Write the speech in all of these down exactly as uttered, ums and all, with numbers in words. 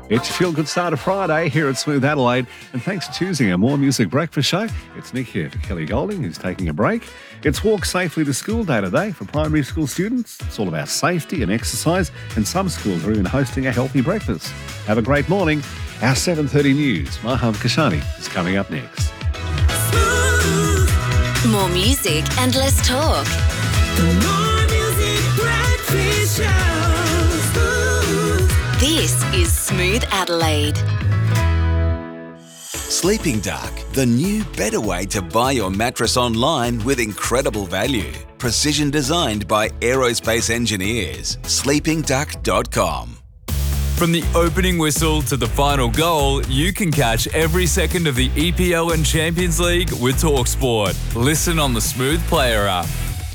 It's your feel-good start of Friday here at Smooth Adelaide. And thanks for choosing our More Music Breakfast show. It's Nick here for Kelly Golding, who's taking a break. It's Walk Safely to School Day today for primary school students. It's all about safety and exercise, and some schools are even hosting a healthy breakfast. Have a great morning. Our seven thirty news. Maham Kashani is coming up next. More music and less talk. The More Music Breakfast Show. This is Smooth Adelaide. Sleeping Duck, the new, better way to buy your mattress online with incredible value. Precision designed by aerospace engineers. sleeping duck dot com. From the opening whistle to the final goal, you can catch every second of the E P L and Champions League with TalkSport. Listen on the Smooth Player app.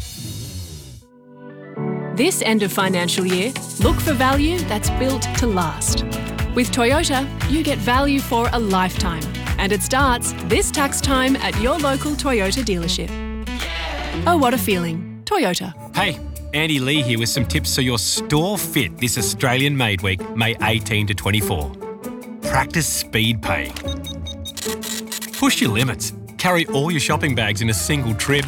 This end of financial year, look for value that's built to last. With Toyota, you get value for a lifetime. And it starts this tax time at your local Toyota dealership. Oh, what a feeling. Toyota. Hey, Andy Lee here with some tips so you're store fit this Australian Made Week, May eighteenth to twenty-four. Practice speed paying. Push your limits. Carry all your shopping bags in a single trip.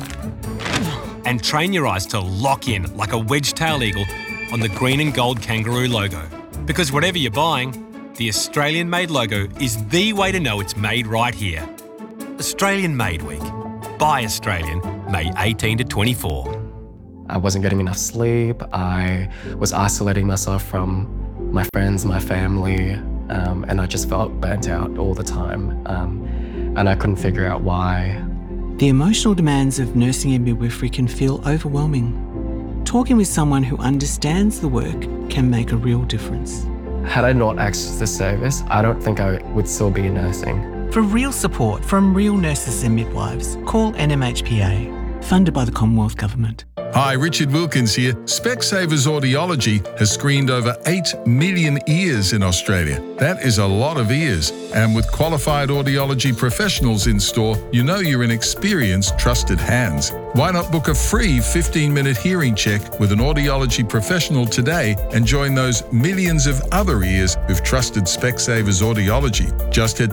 And train your eyes to lock in like a wedge-tailed eagle on the green and gold kangaroo logo. Because whatever you're buying, the Australian Made logo is the way to know it's made right here. Australian Made Week. Buy Australian, May eighteenth to twenty-four. I wasn't getting enough sleep. I was isolating myself from my friends, my family, um, and I just felt burnt out all the time. Um, and I couldn't figure out why. The emotional demands of nursing and midwifery can feel overwhelming. Talking with someone who understands the work can make a real difference. Had I not accessed this service, I don't think I would still be nursing. For real support from real nurses and midwives, call N M H P A, funded by the Commonwealth Government. Hi, Richard Wilkins here. Specsavers Audiology has screened over eight million ears in Australia. That is a lot of ears. And with qualified audiology professionals in store, you know you're in experienced, trusted hands. Why not book a free fifteen-minute hearing check with an audiology professional today and join those millions of other ears who've trusted Specsavers Audiology? Just head to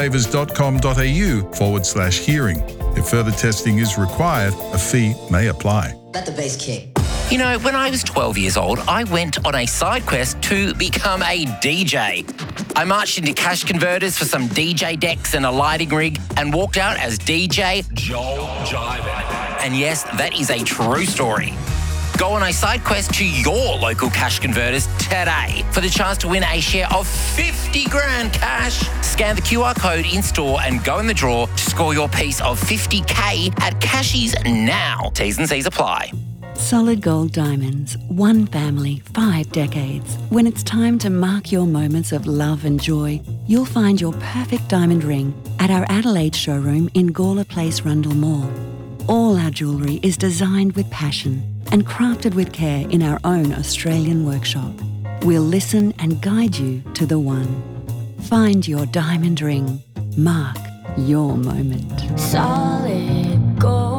specsavers.com.au forward slash hearing. If further testing is required, a fee may apply. Let the bass kick. You know, when I was twelve years old, I went on a side quest to become a D J. I marched into cash converters for some D J decks and a lighting rig and walked out as D J Joel Jiven. And yes, that is a true story. Go on a side quest to your local cash converters today for the chance to win a share of fifty grand cash. Scan the Q R code in store and go in the draw to score your piece of fifty K at Cashies now. T's and C's apply. Solid Gold Diamonds. One family, five decades. When it's time to mark your moments of love and joy, you'll find your perfect diamond ring at our Adelaide showroom in Gawler Place, Rundle Mall. All our jewellery is designed with passion and crafted with care in our own Australian workshop. We'll listen and guide you to the one. Find your diamond ring. Mark your moment. Solid Gold.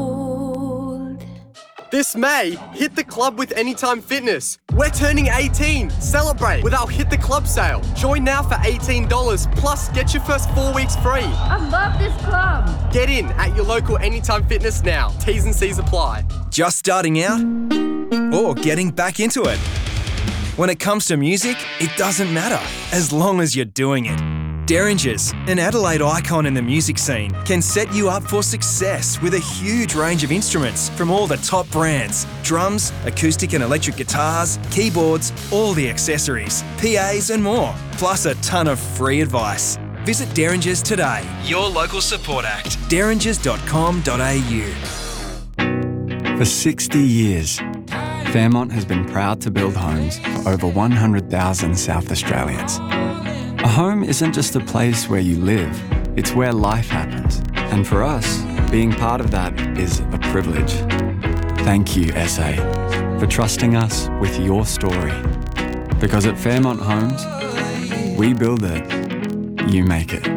This May, hit the club with Anytime Fitness. We're turning eighteen. Celebrate with our Hit the Club sale. Join now for eighteen dollars, plus get your first four weeks free. I love this club. Get in at your local Anytime Fitness now. T's and C's apply. Just starting out or getting back into it? When it comes to music, it doesn't matter, as long as you're doing it. Derringers, an Adelaide icon in the music scene, can set you up for success with a huge range of instruments from all the top brands. Drums, acoustic and electric guitars, keyboards, all the accessories, P As and more, plus a ton of free advice. Visit Derringers today, your local support act, derringers dot com dot a u. For sixty years, Fairmont has been proud to build homes for over one hundred thousand South Australians. A home isn't just a place where you live, it's where life happens. And for us, being part of that is a privilege. Thank you, S A, for trusting us with your story. Because at Fairmont Homes, we build it, you make it.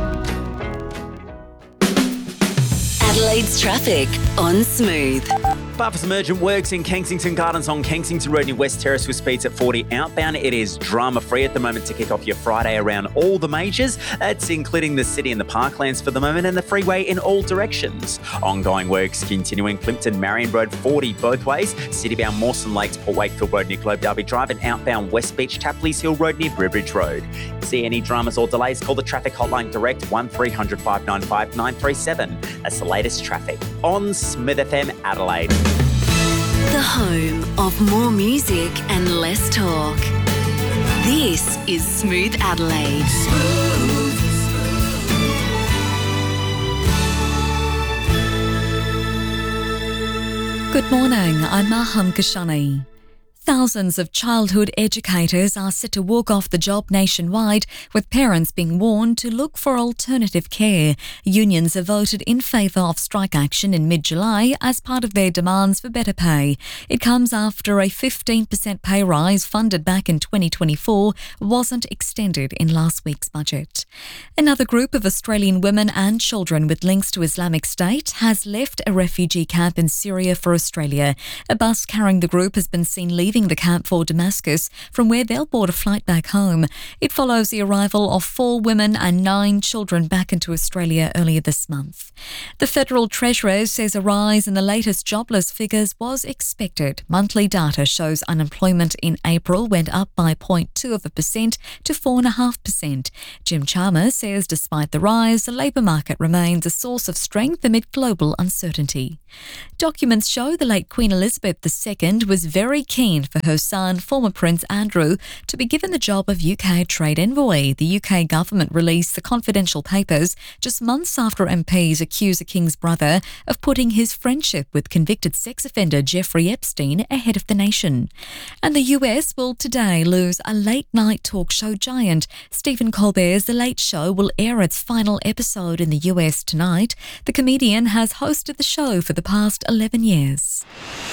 Adelaide's traffic on Smooth. Bar for some urgent works in Kensington Gardens on Kensington Road near West Terrace with speeds at forty outbound. It is drama-free at the moment to kick off your Friday around all the majors. It's including the city and the parklands for the moment and the freeway in all directions. Ongoing works continuing Plimpton Marion Road forty both ways. Citybound Mawson Lakes Port Wakefield Road near Globe Derby Drive and outbound West Beach Tapleys Hill Road near Bridge Road. See any dramas or delays, call the traffic hotline direct one three hundred, five nine five, nine three seven. That's the latest traffic on Smooth F M Adelaide. The home of more music and less talk. This is Smooth Adelaide. Good morning, I'm Maham Kashani. Thousands of childhood educators are set to walk off the job nationwide, with parents being warned to look for alternative care. Unions have voted in favour of strike action in mid-July as part of their demands for better pay. It comes after a fifteen percent pay rise funded back in twenty twenty-four wasn't extended in last week's budget. Another group of Australian women and children with links to Islamic State has left a refugee camp in Syria for Australia. A bus carrying the group has been seen leaving the camp for Damascus, from where they'll board a flight back home. It follows the arrival of four women and nine children back into Australia earlier this month. The Federal Treasurer says a rise in the latest jobless figures was expected. Monthly data shows unemployment in April went up by zero point two of a percent to four point five percent. Jim Chalmers says despite the rise, the labour market remains a source of strength amid global uncertainty. Documents show the late Queen Elizabeth the Second was very keen for her son, former Prince Andrew, to be given the job of U K Trade Envoy. The U K government released the confidential papers just months after M Ps accused the King's brother of putting his friendship with convicted sex offender Jeffrey Epstein ahead of the nation. And the U S will today lose a late-night talk show giant. Stephen Colbert's The Late Show will air its final episode in the U S tonight. The comedian has hosted the show for the past eleven years.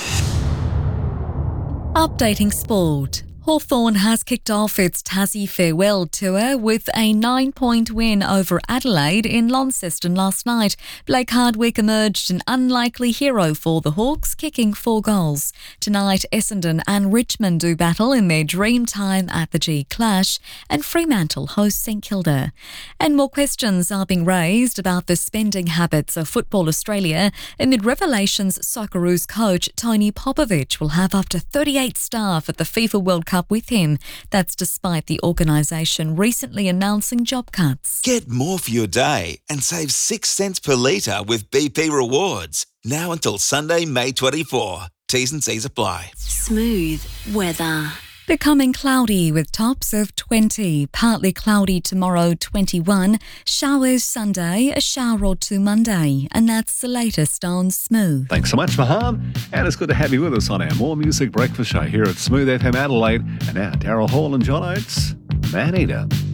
Updating sport. Hawthorn has kicked off its Tassie Farewell Tour with a nine-point win over Adelaide in Launceston last night. Blake Hardwick emerged an unlikely hero for the Hawks, kicking four goals. Tonight, Essendon and Richmond do battle in their dream time at the G Clash, and Fremantle hosts St Kilda. And more questions are being raised about the spending habits of Football Australia amid revelations Socceroos coach Tony Popovich will have up to thirty-eight staff at the FIFA World Cup with him. That's despite the organisation recently announcing job cuts. Get more for your day and save six cents per litre with B P Rewards. Now until Sunday, May twenty-fourth. T's and C's apply. Smooth weather. Becoming cloudy with tops of twenty. Partly cloudy tomorrow, twenty-one. Showers Sunday, a shower or two Monday. And that's the latest on Smooth. Thanks so much, Maham. And it's good to have you with us on our More Music Breakfast Show here at Smooth F M Adelaide. And now, Daryl Hall and John Oates, Man Eater.